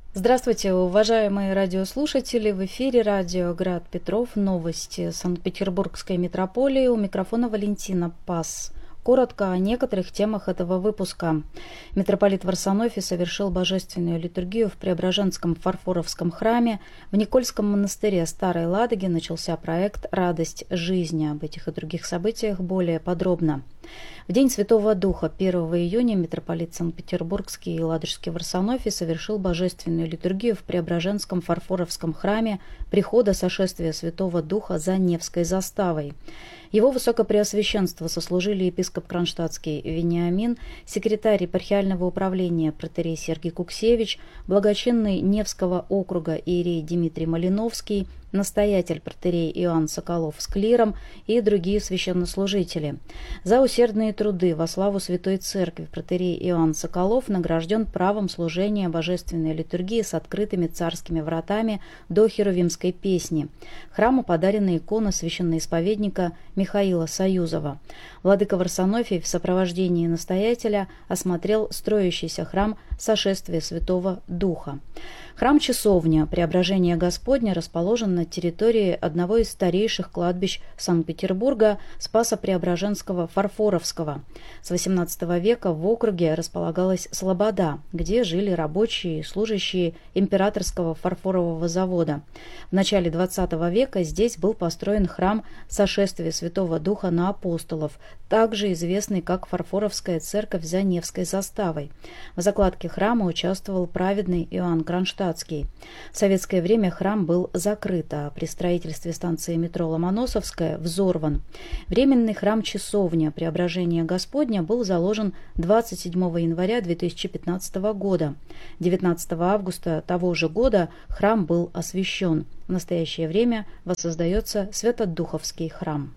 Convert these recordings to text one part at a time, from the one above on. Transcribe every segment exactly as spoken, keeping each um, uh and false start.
Здравствуйте, уважаемые радиослушатели! В эфире радио «Град Петров». Новости Санкт-Петербургской метрополии. У микрофона Валентина Пас. Коротко о некоторых темах этого выпуска. Митрополит Варсонофий совершил божественную литургию в Преображенском Фарфоровском храме. В Никольском монастыре Старой Ладоги начался проект «Радость жизни». Об этих и других событиях более подробно. В День Святого Духа, первого июня, митрополит Санкт-Петербургский и Ладожский Варсонофий совершил божественную литургию в Преображенском Фарфоровском храме прихода сошествия Святого Духа за Невской заставой. Его высокопреосвященство сослужили епископ Кронштадтский Вениамин, секретарь епархиального управления протоиерей Сергий Куксевич, благочинный Невского округа иерей Дмитрий Малиновский, настоятель протоиерей Иоанн Соколов с клиром и другие священнослужители. За усердные труды во славу Святой Церкви протоиерей Иоанн Соколов награжден правом служения божественной литургии с открытыми царскими вратами до Херувимской песни. Храму подарена икона священноисповедника Михаила Союзова. Владыка Варсонофий в сопровождении настоятеля осмотрел строящийся храм Сошествия Святого Духа. Храм-часовня Преображения Господня расположен на территории одного из старейших кладбищ Санкт-Петербурга Спасо-Преображенского Фарфоровского. С восемнадцатого века в округе располагалась слобода, где жили рабочие и служащие императорского фарфорового завода. В начале двадцатого века здесь был построен храм Сошествия Святого Духа на апостолов, также известный как Фарфоровская церковь за Невской заставой. В закладке храма участвовал праведный Иоанн Кронштадтский. В советское время храм был закрыт, а при строительстве станции метро Ломоносовская взорван. Временный храм-часовня Преображения Господня был заложен двадцать седьмого января две тысячи пятнадцатого года. девятнадцатого августа того же года храм был освящен. В настоящее время воссоздается Свято-Духовский храм.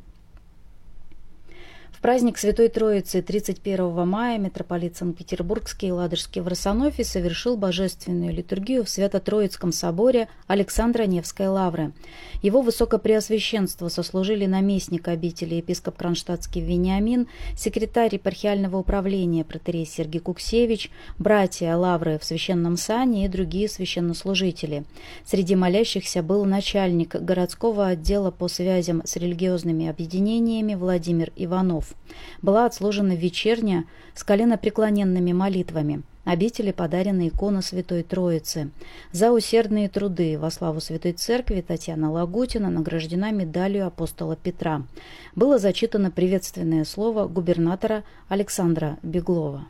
В праздник Святой Троицы тридцать первого мая митрополит Санкт-Петербургский и Ладожский Варсонофий совершил божественную литургию в Свято-Троицком соборе Александра Невской лавры. Его высокопреосвященство сослужили наместник обители епископ Кронштадтский Вениамин, секретарь епархиального управления протоиерей Сергий Куксевич, братья лавры в священном сане и другие священнослужители. Среди молящихся был начальник городского отдела по связям с религиозными объединениями Владимир Иванов. Была отслужена вечерня с коленопреклоненными молитвами. Обители подарена икона Святой Троицы. За усердные труды во славу Святой Церкви Татьяна Лагутина награждена медалью апостола Петра. Было зачитано приветственное слово губернатора Александра Беглова.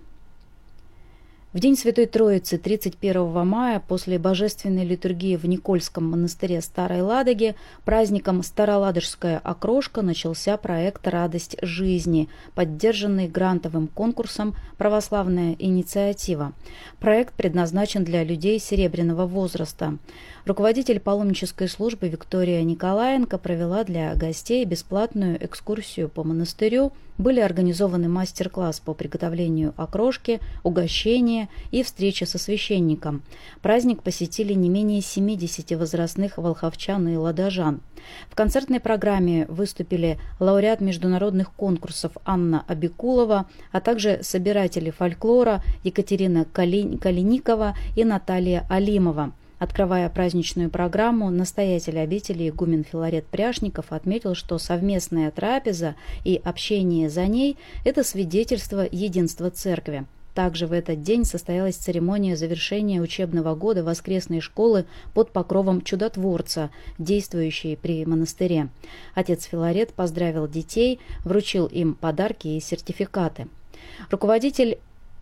В День Святой Троицы тридцать первого мая после божественной литургии в Никольском монастыре Старой Ладоги праздником «Староладожская окрошка» начался проект «Радость жизни», поддержанный грантовым конкурсом «Православная инициатива». Проект предназначен для людей серебряного возраста. Руководитель паломнической службы Виктория Николаенко провела для гостей бесплатную экскурсию по монастырю. Были организованы мастер-класс по приготовлению окрошки, угощения и встреча со священником. Праздник посетили не менее семидесяти возрастных волховчан и ладожан. В концертной программе выступили лауреат международных конкурсов Анна Абикулова, а также собиратели фольклора Екатерина Калиникова и Наталья Алимова. Открывая праздничную программу, настоятель обители игумен Филарет Пряшников отметил, что совместная трапеза и общение за ней – это свидетельство единства церкви. Также в этот день состоялась церемония завершения учебного года воскресной школы под покровом чудотворца, действующей при монастыре. Отец Филарет поздравил детей, вручил им подарки и сертификаты. Руководитель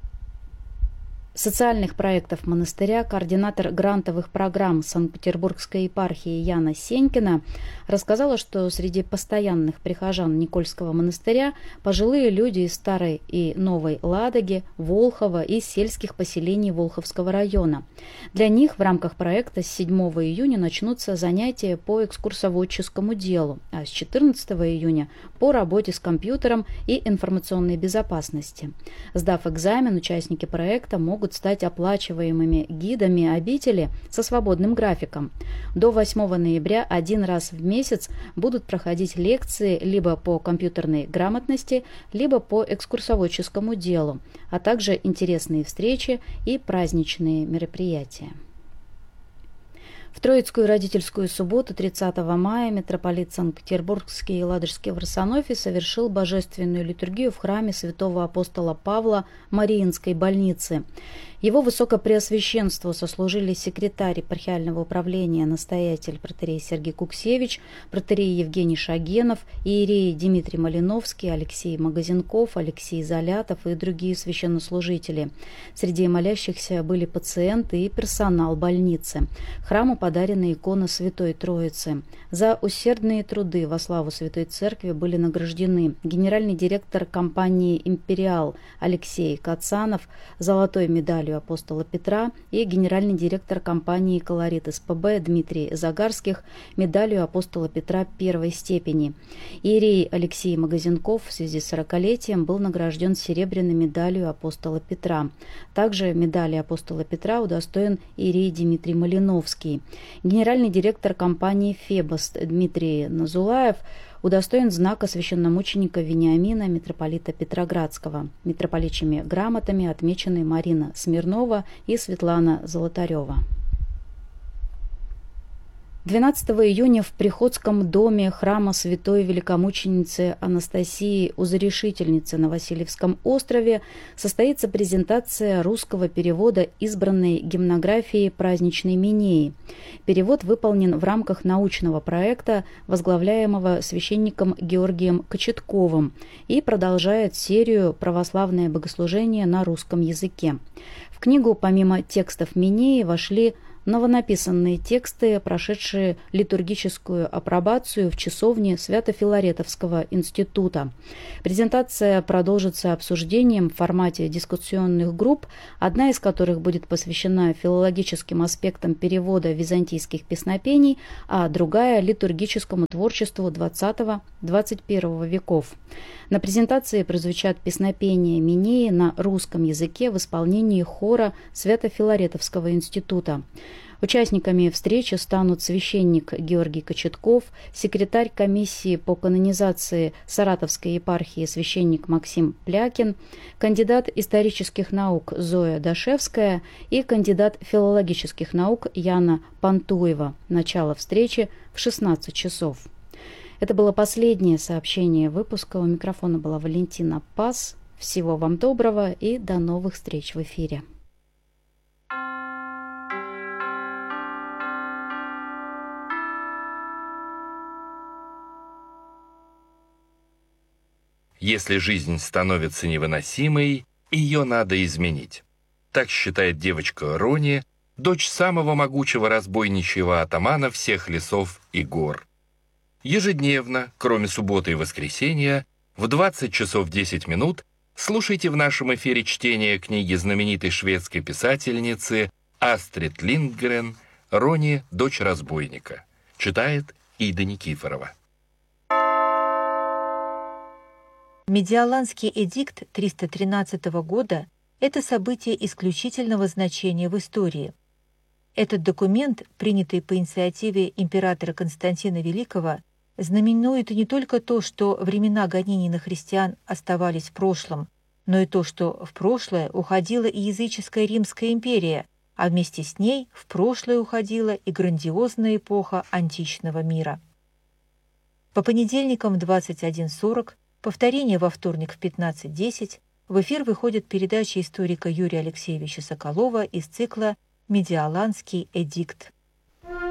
социальных проектов монастыря, координатор грантовых программ Санкт-Петербургской епархии Яна Сенькина рассказала, что среди постоянных прихожан Никольского монастыря пожилые люди из Старой и Новой Ладоги, Волхова и сельских поселений Волховского района. Для них в рамках проекта с седьмого июня начнутся занятия по экскурсоводческому делу, а с четырнадцатого июня по работе с компьютером и информационной безопасности. Сдав экзамен, участники проекта могут стать оплачиваемыми гидами обители со свободным графиком. До восьмого ноября один раз в месяц будут проходить лекции либо по компьютерной грамотности, либо по экскурсоводческому делу, а также интересные встречи и праздничные мероприятия. В Троицкую родительскую субботу тридцатого мая митрополит Санкт-Петербургский и Ладожский в Арсенофе совершил божественную литургию в храме святого апостола Павла Мариинской больницы. Его высокопреосвященству сослужили секретарь епархиального управления, настоятель протоиерей Сергий Куксевич, протоиерей Евгений Шагенов, иерей Дмитрий Малиновский, Алексей Магазинков, Алексей Залятов и другие священнослужители. Среди молящихся были пациенты и персонал больницы. Храму подарена икона Святой Троицы. За усердные труды во славу Святой Церкви были награждены генеральный директор компании «Империал» Алексей Кацанов золотой медалью апостола Петра и генеральный директор компании «Колорит СПБ» Дмитрий Загарских медалью апостола Петра первой степени. Иерей Алексей Магазинков в связи с сорокалетием был награжден серебряной медалью апостола Петра. Также медали апостола Петра удостоен иерей Дмитрий Малиновский. Генеральный директор компании «Фебос» Дмитрий Назулаев удостоен знака священномученика Вениамина, митрополита Петроградского. Митрополичьими грамотами отмечены Марина Смирнова и Светлана Золотарева. двенадцатого июня в Приходском доме храма святой великомученицы Анастасии Узорешительницы на Васильевском острове состоится презентация русского перевода избранной гимнографии праздничной Минеи. Перевод выполнен в рамках научного проекта, возглавляемого священником Георгием Кочетковым, и продолжает серию «Православное богослужение на русском языке». В книгу помимо текстов Минеи вошли новонаписанные тексты, прошедшие литургическую апробацию в часовне Свято-Филаретовского института. Презентация продолжится обсуждением в формате дискуссионных групп, одна из которых будет посвящена филологическим аспектам перевода византийских песнопений, а другая – литургическому творчеству двадцатого-двадцать первого веков. На презентации прозвучат песнопения Минеи на русском языке в исполнении хора Свято-Филаретовского института. Участниками встречи станут священник Георгий Кочетков, секретарь комиссии по канонизации Саратовской епархии священник Максим Плякин, кандидат исторических наук Зоя Дашевская и кандидат филологических наук Яна Пантуева. Начало встречи в шестнадцать часов. Это было последнее сообщение выпуска. У микрофона была Валентина Пас. Всего вам доброго и до новых встреч в эфире. Если жизнь становится невыносимой, ее надо изменить. Так считает девочка Рони, дочь самого могучего разбойничьего атамана всех лесов и гор. Ежедневно, кроме субботы и воскресенья, в двадцать часов десять минут слушайте в нашем эфире чтение книги знаменитой шведской писательницы Астрид Линдгрен «Рони, дочь разбойника». Читает Ида Никифорова. Медиаланский эдикт триста тринадцатого года – это событие исключительного значения в истории. Этот документ, принятый по инициативе императора Константина Великого, знаменует не только то, что времена гонений на христиан оставались в прошлом, но и то, что в прошлое уходила и языческая Римская империя, а вместе с ней в прошлое уходила и грандиозная эпоха античного мира. По понедельникам в двадцать один сорок, повторение во вторник в пятнадцать десять, в эфир выходит передача историка Юрия Алексеевича Соколова из цикла «Медиаланский эдикт».